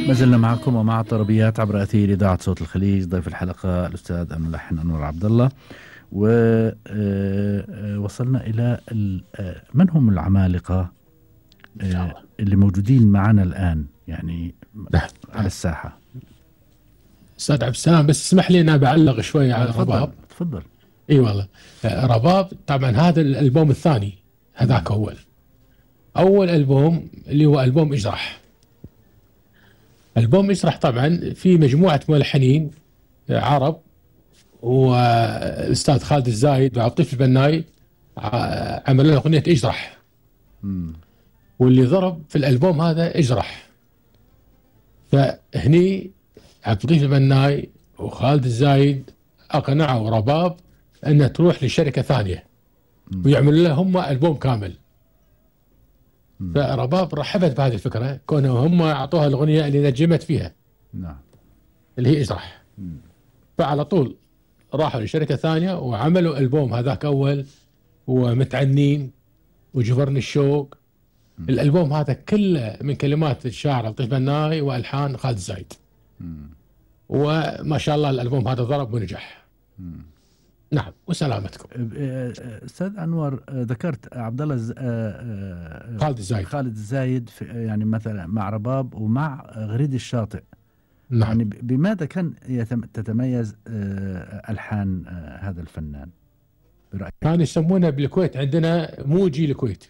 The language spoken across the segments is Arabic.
ما زلنا معكم ومع الطربيات عبر أثير إذاعة صوت الخليج. ضيف الحلقة الأستاذ الملحن أنور عبد الله. ووصلنا إلى من هم العمالقة اللي موجودين معنا الآن يعني على الساحة. أستاذ عبد السلام، بس اسمح لي أنا بعلق شوي على رباب. تفضل. اي والله. رباب طبعا هذا الألبوم الثاني، هذاك أول ألبوم اللي هو ألبوم اجرح. ألبوم اجرح طبعا في مجموعة ملحنين عرب، والأستاذ خالد الزايد وعبد اللطيف البناي عملوا له أغنية اجرح. واللي ضرب في الألبوم هذا اجرح. فهني عبد اللطيف البناي وخالد الزايد أقنعوا رباب أنها تروح لشركة ثانية ويعملوا لها هم ألبوم كامل. فرباب رحبت بهذه الفكرة، كونهم هم أعطوها الأغنية اللي نجمت فيها، اللي هي اجرح. فعلى طول راحوا لشركة ثانية وعملوا ألبوم هذاك أول، ومتعنين وجبرني الشوق. الألبوم هذا كله من كلمات الشاعر لطيف بناي وألحان خالد الزايد. وما شاء الله الألبوم هذا ضرب ونجح. نعم، وسلامتكم. أستاذ أنور، ذكرت عبد الله خالد الزايد يعني مثلا مع رباب ومع غريد الشاطئ. نعم. يعني بماذا كان تتميز ألحان هذا الفنان برأيك؟ كان يسمونه بالكويت عندنا موجي الكويت.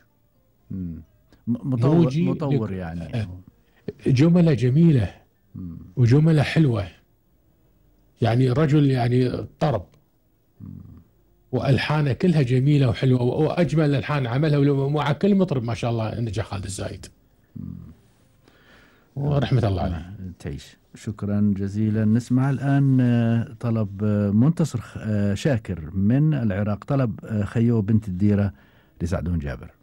مطور يعني. جملة جميلة وجملة حلوة، يعني رجل يعني طرب، وألحانه كلها جميلة وحلوة، وأجمل ألحان عملها مع كل مطرب ما شاء الله نجح خالد الزايد ورحمة الله عليه. تعيش. شكرا جزيلا. نسمع الآن طلب منتصر شاكر من العراق، طلب خيو بنت الديرة لسعدون جابر.